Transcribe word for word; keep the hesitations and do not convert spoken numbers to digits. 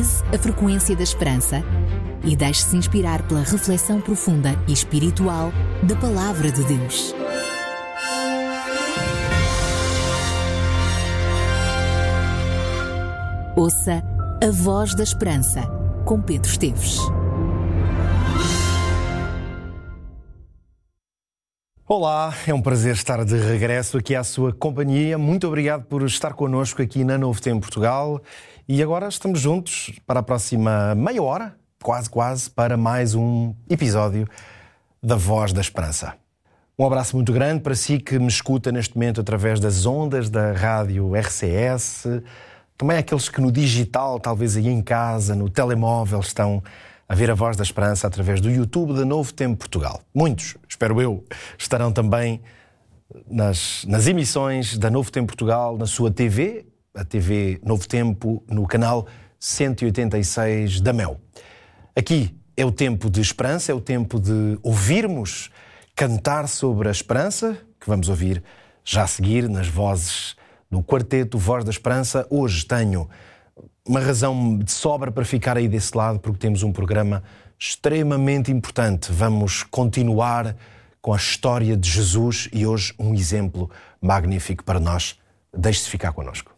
Sintonize a frequência da esperança e deixe-se inspirar pela reflexão profunda e espiritual da Palavra de Deus. Ouça a Voz da Esperança, com Pedro Esteves. Olá, é um prazer estar de regresso aqui à sua companhia. Muito obrigado por estar connosco aqui na Novo Tempo Portugal. E agora estamos juntos para a próxima meia hora, quase quase, para mais um episódio da Voz da Esperança. Um abraço muito grande para si que me escuta neste momento através das ondas da rádio R C S. Também aqueles que no digital, talvez aí em casa, no telemóvel, estão a ver a Voz da Esperança através do YouTube da Novo Tempo Portugal. Muitos, espero eu, estarão também nas, nas emissões da Novo Tempo Portugal, na sua T V, a T V Novo Tempo, no canal cento e oitenta e seis da Mel. Aqui é o tempo de esperança, é o tempo de ouvirmos cantar sobre a esperança, que vamos ouvir já a seguir nas vozes do quarteto Voz da Esperança. Hoje tenho uma razão de sobra para ficar aí desse lado, porque temos um programa extremamente importante. Vamos continuar com a história de Jesus e hoje um exemplo magnífico para nós. Deixe-se ficar connosco.